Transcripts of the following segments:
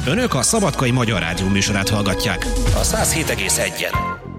Önök a Szabadkai Magyar Rádió műsorát hallgatják. A 107,1-en.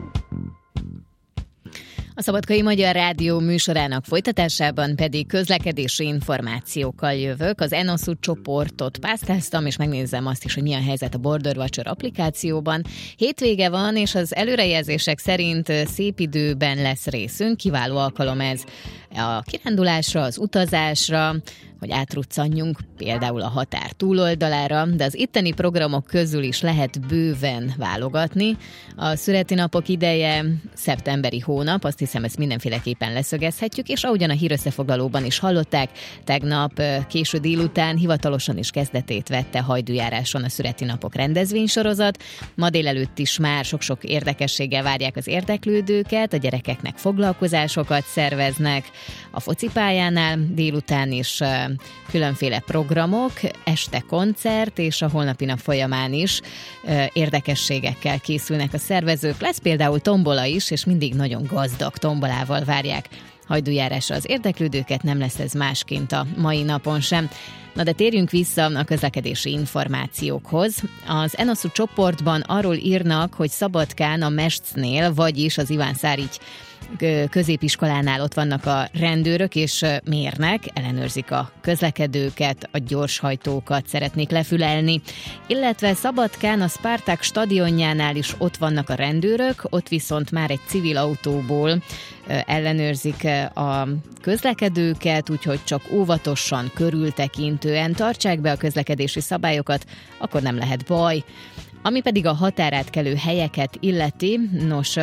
A Szabadkai Magyar Rádió műsorának folytatásában pedig közlekedési információkkal jövök. Az Enosu csoportot pásztáztam, és megnézem azt is, hogy milyen helyzet a Border Watcher applikációban. Hétvége van, és az előrejelzések szerint szép időben lesz részünk. Kiváló alkalom ez a kirándulásra, az utazásra, hogy átruccanjunk például a határ túloldalára, de az itteni programok közül is lehet bőven válogatni. A születi napok ideje szeptemberi hónap, azt hiszem, ezt mindenféleképpen leszögezhetjük, és ahogyan a hírösszefoglalóban is hallották, tegnap késő délután hivatalosan is kezdetét vette Hajdújáráson a születi napok rendezvénysorozat. Ma délelőtt is már sok-sok érdekességgel várják az érdeklődőket, a gyerekeknek foglalkozásokat szerveznek, a focipályánál délután is különféle programok, este koncert, és a holnapi nap folyamán is érdekességekkel készülnek a szervezők. Lesz például tombola is, és mindig nagyon gazdag tombolával várják Hajdújárásra az érdeklődőket, nem lesz ez másként a mai napon sem. Na de térjünk vissza a közlekedési információkhoz. Az Enosu csoportban arról írnak, hogy Szabadkán a Mestcnél, vagyis az Iván Szárigy középiskolánál ott vannak a rendőrök, és mérnek, ellenőrzik a közlekedőket, a gyorshajtókat szeretnék lefülelni. Illetve Szabadkán a Spartak stadionjánál is ott vannak a rendőrök, ott viszont már egy civil autóból ellenőrzik a közlekedőket, úgyhogy csak óvatosan, körültekintően tartsák be a közlekedési szabályokat, akkor nem lehet baj. Ami pedig a határátkelő helyeket illeti, nos,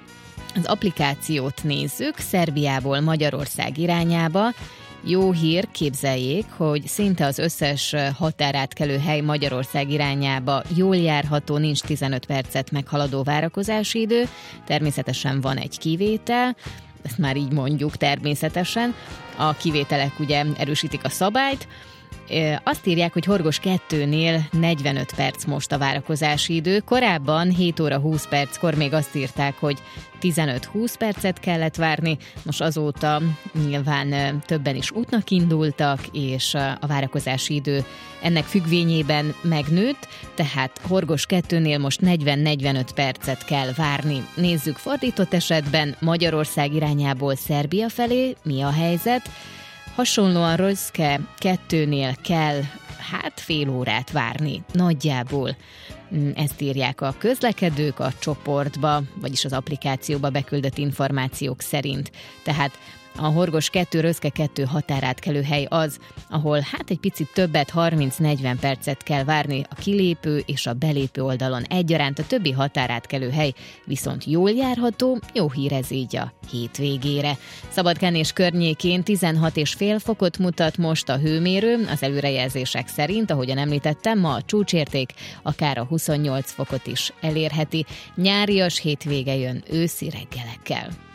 az applikációt nézzük, Szerbiából Magyarország irányába. Jó hír, képzeljék, hogy szinte az összes határátkelő hely Magyarország irányába jól járható, nincs 15 percet meghaladó várakozási idő. Természetesen van egy kivétel, ezt már így mondjuk természetesen. A kivételek ugye erősítik a szabályt. Azt írják, hogy Horgos 2-nél 45 perc most a várakozási idő. Korábban 7 óra 20 perckor még azt írták, hogy 15-20 percet kellett várni. Most azóta nyilván többen is útnak indultak, és a várakozási idő ennek függvényében megnőtt, tehát Horgos 2-nél most 40-45 percet kell várni. Nézzük fordított esetben Magyarország irányából Szerbia felé, mi a helyzet. Hasonlóan Röszke 2-nél kell fél órát várni, nagyjából. Ezt írják a közlekedők a csoportba, vagyis az applikációba beküldött információk szerint. Tehát a Horgos 2, Röszke 2 határátkelő hely az, ahol egy picit többet, 30-40 percet kell várni a kilépő és a belépő oldalon egyaránt, a többi határátkelő hely viszont jól járható, jó hír ez így a hétvégére. Szabadkán és környékén 16,5 fokot mutat most a hőmérő, az előrejelzések szerint, ahogyan említettem, ma a csúcsérték akár a 28 fokot is elérheti. Nyárias hétvége jön őszi reggelekkel.